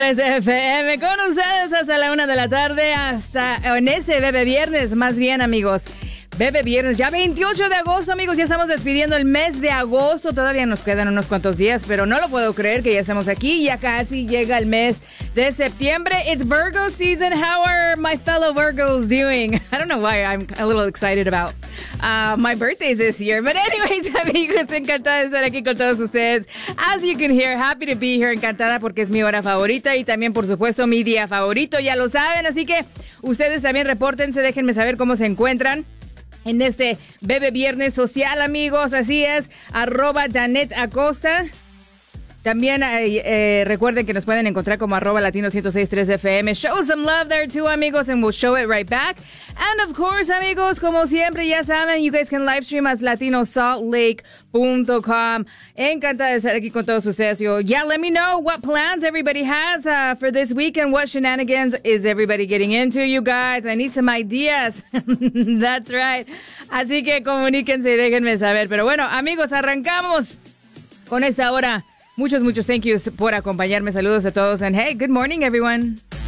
FM con ustedes hasta la 1 de la tarde, hasta en ese Bebe Viernes, más bien, amigos. Bebe Viernes, ya 28 de agosto, amigos, ya estamos despidiendo el mes de agosto. Todavía nos quedan unos cuantos días, pero no lo puedo creer que ya estamos aquí. Ya casi llega el mes de septiembre. It's Virgo season. How are my fellow Virgos doing? I don't know why I'm a little excited about my birthdays this year. But anyways, amigos, encantada de estar aquí con todos ustedes. As you can hear, happy to be here. Encantada porque es mi hora favorita y también, por supuesto, mi día favorito. Ya lo saben, así que ustedes también repórtense, déjenme saber cómo se encuentran en este Bebe Viernes social, amigos. Así es, @Janet Acosta. También recuerden que nos pueden encontrar como @Latino1063FM. Show some love there too, amigos, and we'll show it right back. And of course, amigos, como siempre, ya saben, you guys can live stream at LatinoSaltLake.com. Encantada de estar aquí con todos ustedes. Yeah, let me know what plans everybody has for this weekend. What shenanigans is everybody getting into, you guys? I need some ideas. That's right. Así que comuníquense y déjenme saber. Pero bueno, amigos, arrancamos con esta hora. Muchos thank yous por acompañarme. Saludos a todos. And hey, good morning, everyone.